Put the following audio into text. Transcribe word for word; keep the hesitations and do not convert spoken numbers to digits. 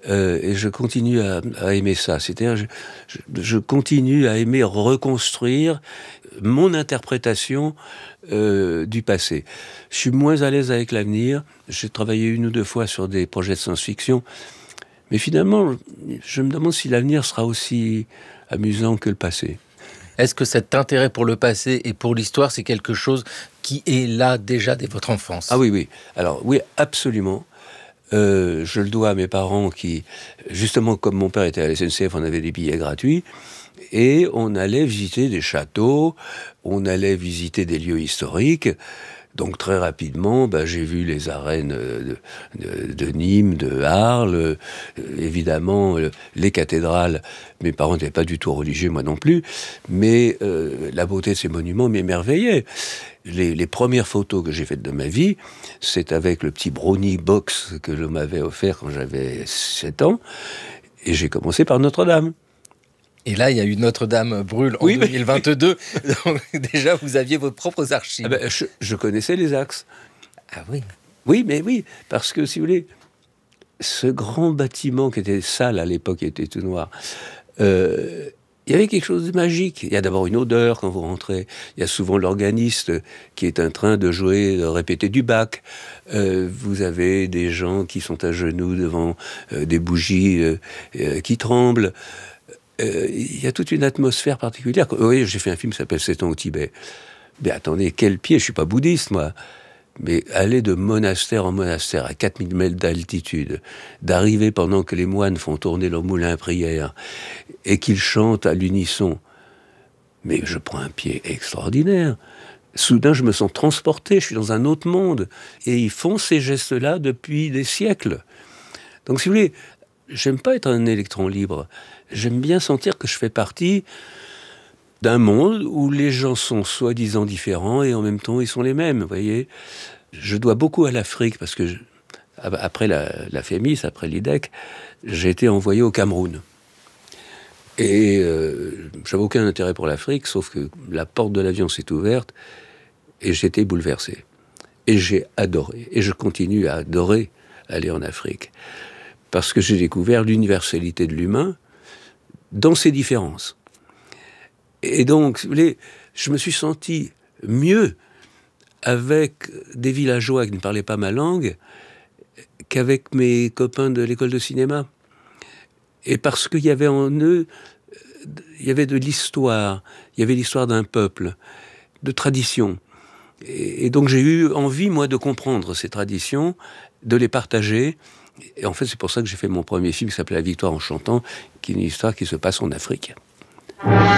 Euh, et je continue à, à aimer ça. C'est-à-dire, je, je, je continue à aimer reconstruire mon interprétation euh, du passé. Je suis moins à l'aise avec l'avenir. J'ai travaillé une ou deux fois sur des projets de science-fiction. Mais finalement, je me demande si l'avenir sera aussi amusant que le passé. Est-ce que cet intérêt pour le passé et pour l'histoire, c'est quelque chose qui est là déjà dès votre enfance ? Ah oui, oui. Alors oui, absolument. Euh, je le dois à mes parents qui, justement, comme mon père était à la S N C F, on avait des billets gratuits. Et on allait visiter des châteaux, on allait visiter des lieux historiques. Donc très rapidement, bah, j'ai vu les arènes de, de, de Nîmes, de Arles, euh, évidemment euh, les cathédrales. Mes parents n'étaient pas du tout religieux, moi non plus, mais euh, la beauté de ces monuments m'émerveillait. Les, les premières photos que j'ai faites de ma vie, c'est avec le petit Brownie box que je m'avais offert quand j'avais sept ans, et j'ai commencé par Notre-Dame. Et là, il y a eu Notre-Dame brûle en oui, deux mille vingt-deux. Mais... Donc déjà, vous aviez vos propres archives. Ah ben, je, je connaissais les axes. Ah oui. Oui, mais oui, parce que si vous voulez, ce grand bâtiment qui était sale à l'époque, qui était tout noir, euh, il y avait quelque chose de magique. Il y a d'abord une odeur quand vous rentrez. Il y a souvent l'organiste qui est en train de jouer, de répéter du Bach. Euh, vous avez des gens qui sont à genoux devant euh, des bougies euh, euh, qui tremblent. Euh, il y a toute une atmosphère particulière. Oui, j'ai fait un film qui s'appelle Sept ans au Tibet. Mais attendez, quel pied, je suis pas bouddhiste, moi. Mais aller de monastère en monastère à quatre mille mètres d'altitude, d'arriver pendant que les moines font tourner leur moulin à prière et qu'ils chantent à l'unisson. Mais je prends un pied extraordinaire. Soudain, je me sens transporté, je suis dans un autre monde. Et ils font ces gestes-là depuis des siècles. Donc, si vous voulez, j'aime pas être un électron libre. J'aime bien sentir que je fais partie d'un monde où les gens sont soi-disant différents et en même temps ils sont les mêmes, vous voyez. Je dois beaucoup à l'Afrique parce que je, après la, la FEMIS, après l'I D E C, j'ai été envoyé au Cameroun. Et euh, j'avais aucun intérêt pour l'Afrique, sauf que la porte de l'avion s'est ouverte et j'étais bouleversé. Et j'ai adoré, et je continue à adorer aller en Afrique. Parce que j'ai découvert l'universalité de l'humain dans ses différences. Et donc, si vous voulez, je me suis senti mieux avec des villageois qui ne parlaient pas ma langue qu'avec mes copains de l'école de cinéma. Et parce qu'il y avait en eux, il y avait de l'histoire, il y avait l'histoire d'un peuple, de traditions. Et, et donc j'ai eu envie, moi, de comprendre ces traditions, de les partager. Et en fait, c'est pour ça que j'ai fait mon premier film qui s'appelait La Victoire en chantant, qui est une histoire qui se passe en Afrique.